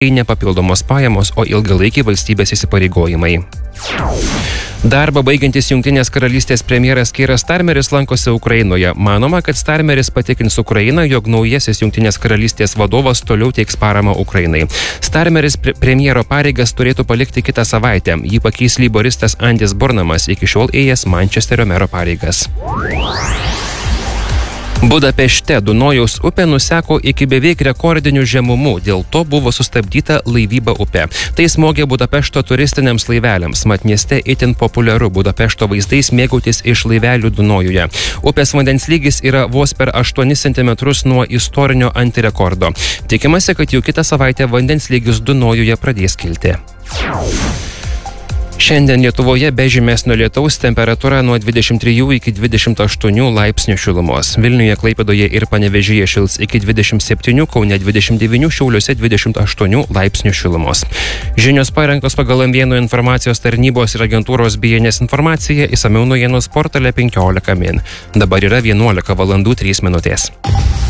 ne papildomos pajamos, o ilgalaikiai valstybės įsipareigojimai. Darbą baigiantis Jungtinės karalystės premjeras Keiras Starmeris lankosi Ukrainoje. Manoma, kad Starmeris patikins Ukrainą, jog naujasis Jungtinės karalystės vadovas toliau teiks paramą Ukrainai. Starmeris premjero pareigas turėtų palikti kitą savaitę. Jį pakeis leiboristas Andis Burnamas, iki šiol ėjęs Mančesterio mero pareigas. Budapešte Dunojaus upė nuseko iki beveik rekordinių žemumų, dėl to buvo sustabdyta laivyba upė. Tai smogė Budapešto turistiniams laiveliams, mat mieste itin populiaru Budapešto vaizdais mėgautis iš laivelių Dunojuje. Upės vandens lygis yra vos per 8 cm nuo istorinio antirekordo. Tikimasi, kad jau kitą savaitę vandens lygis Dunojuje pradės kilti. Šiandien Lietuvoje be žymesnio lietaus, temperatūra nuo 23 iki 28 laipsnių šilumos. Vilniuje, Klaipėdoje ir Panevėžyje šils iki 27, Kaune 29, Šiauliuose 28 laipsnių šilumos. Žinios parengtos pagal M1 informacijos tarnybos ir agentūros BNS informaciją, išsamiau naujienų portale 15 min. Dabar yra 11 valandų 3 minutės.